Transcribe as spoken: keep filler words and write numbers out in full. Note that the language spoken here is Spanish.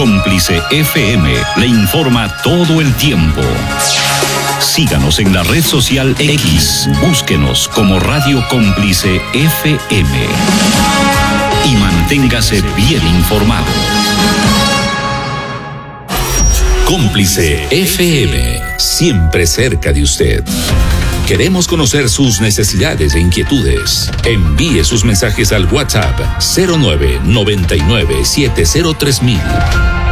Cómplice F M le informa todo el tiempo. Síganos en la red social X, búsquenos como Radio Cómplice F M y manténgase bien informado. Cómplice F M, siempre cerca de usted. Queremos conocer sus necesidades e inquietudes. Envíe sus mensajes al WhatsApp cero nueve noventa y nueve siete cero tres mil.